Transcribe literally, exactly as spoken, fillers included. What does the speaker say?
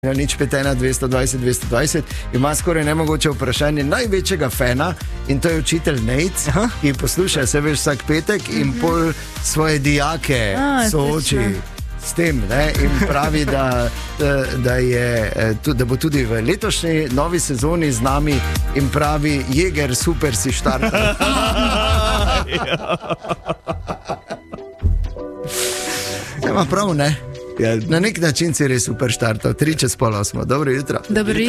Na nič pet ena dvesto dvajset dvesto dvajset ima skoraj nemogoče vprašanje največjega fana in to je učitelj Nejc, ki posluša se veš vsak petek in pol svoje dijake A, sooči s tem, ne? In pravi, da, da, je, da bo tudi v letošnji novi sezoni z nami in pravi, Jeger, super si štartal. Ima prav, ne? Na nek način si res super štartal, tri čez pol osmo. Dobro jutro. Dobro jutro.